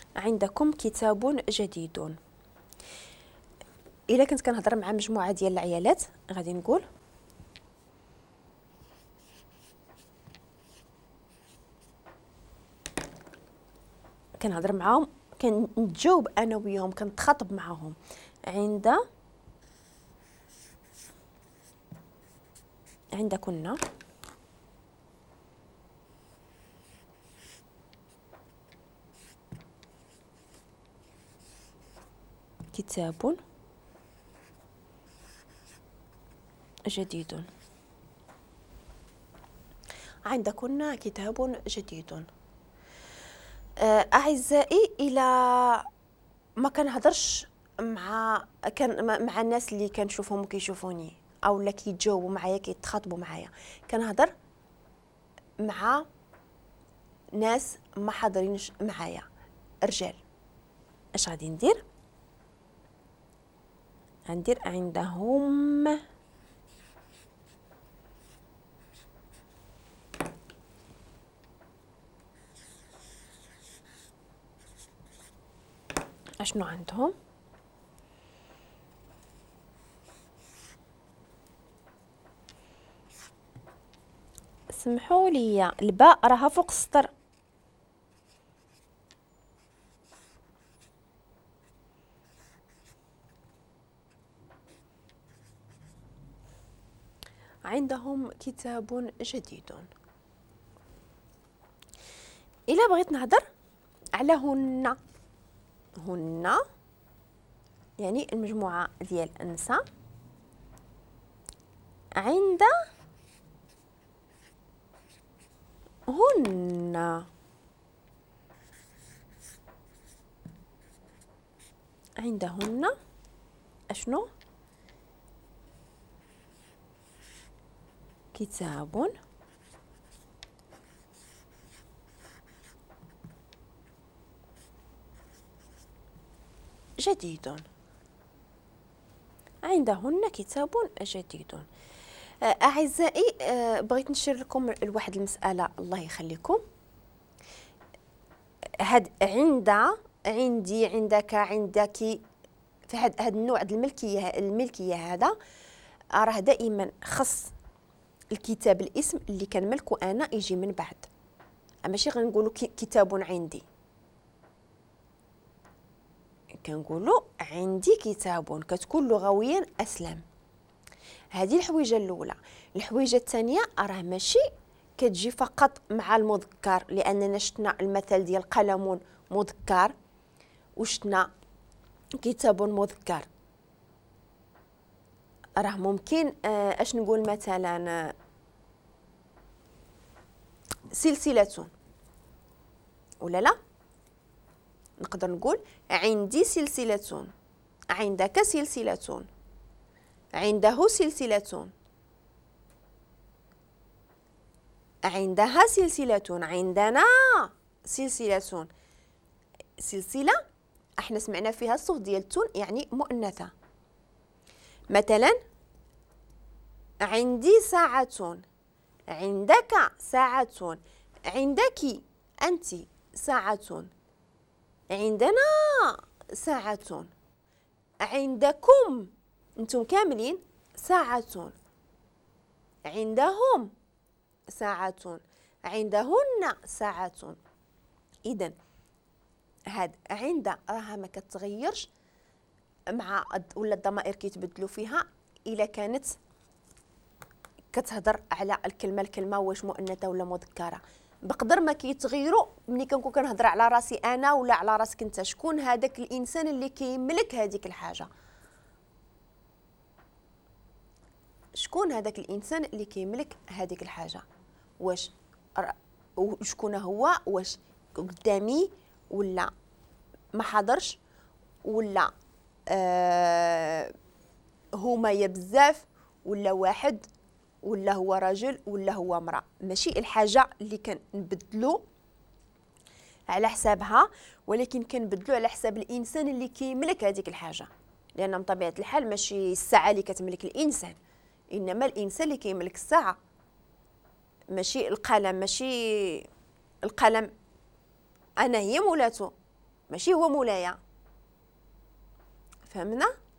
عندكم كتاب جديد. الا كنت كنهضر مع مجموعه ديال العيالات غادي نقول كنهضر معاهم، كنتجاوب انا وياهم، كنتخاطب معاهم. عندكن كتاب جديد. عندكن كتاب جديد. اعزائي، الى ما كنهضرش مع الناس اللي كنشوفهم وكيشوفوني او لا كيتجاوبوا معايا كيتخاطبوا معايا، كنهضر مع ناس ما حاضرينش معايا، رجال. اش غادي ندير؟ غندير عندهم اشنو عندهم؟ سمحوا لي، الباء راها فوق السطر. عندهم كتاب جديد. إلا بغيت نهضر على هن يعني المجموعة ديال النساء، عندهن عندهن اشنو؟ كتاب جديد. عندهن كتاب جديد. أعزائي، بغيت نشير لكم لواحد المسألة، الله يخليكم. عندي، عندك، عندك، في هذا النوع الملكية هذا راه دائما خص الكتاب الاسم اللي كنملكو انا يجي من بعد، ماشي غنقولوا كتاب عندي، كنقولوا عندي كتاب، كتكون لغويا اسلم. هذه الحويجه الاولى. الحويجه الثانيه راه ماشي كتجي فقط مع المذكر، لاننا شفنا المثل ديال قلم مذكر وشفنا كتاب مذكر. راه ممكن اش نقول مثلا سلسلة، ولا لا؟ نقدر نقول عندي سلسلة، عندك سلسلة، عنده سلسلة، عندها سلسلة، عندنا سلسلة. سلسلة احنا سمعنا فيها الصوت ديال التون، يعني مؤنثة. مثلا عندي ساعة، عندك ساعة، عندك أنت ساعة، عندنا ساعة، عندكم انتم كاملين ساعة، عندهم ساعة، عندهن ساعة. إذن هاد عند راها ما كتغيرش مع ولا الضمائر كيتبدلوا فيها إلا كانت كتهضر على الكلمه واش مؤنثه ولا مذكره. بقدر ما كيتغيروا ملي كنكون كنهضر على راسي انا ولا على راسك انت. شكون هذاك الانسان اللي كيملك هذيك الحاجه؟ شكون هذاك الانسان اللي كيملك هذيك الحاجه؟ واش شكون هو؟ واش قدامي ولا ما حضرش ولا هما يا بزاف ولا واحد ولا هو رجل ولا هو امرأة؟ ماشي الحاجة اللي كنبدلو على حسابها، ولكن كنبدلو على حساب الإنسان اللي كيملك هذيك الحاجة. لأن من طبيعة الحال ماشي الساعة اللي كتملك الإنسان، إنما الإنسان اللي كيملك الساعة. ماشي القلم، ماشي القلم أنا هي مولاتو، ماشي هو مولايا. فهمنا؟